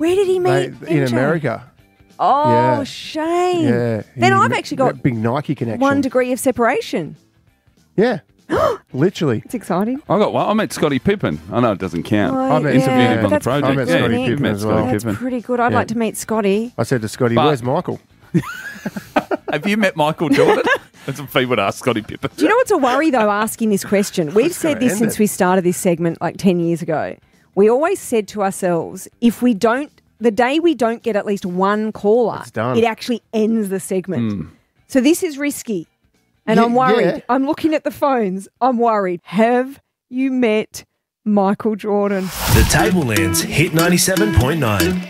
Where did he meet In MJ? America. Oh, Yeah. shame. Yeah. Then I've actually got that big Nike connection. 1 degree of separation. Yeah. Literally. It's exciting. I got one. I met Scottie Pippen. I know it doesn't count. Oh, met Interviewed yeah, him on the that's project. I met pretty Scottie good. Pippen met as Scottie well. That's Pippen. pretty good. I'd Yeah. like to meet Scotty. I said to Scotty, But- where's Michael? Have you met Michael Jordan? That's what people would ask Scottie Pippen. Do you know what's a worry, though, asking this question? We've said gonna this end since it. we started this segment like 10 years ago. We always said to ourselves, if we don't, the day we don't get at least one caller, It's done. it actually ends the segment. So this is risky. And Yeah, I'm worried. yeah. I'm looking at the phones. I'm worried. Have you met Michael Jordan? The Tablelands Hit 97.9.